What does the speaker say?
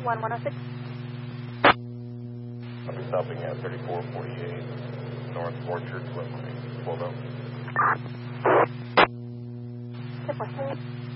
106. I'm stopping at 3448 North Orchard, Glen Lake. 12 Good morning.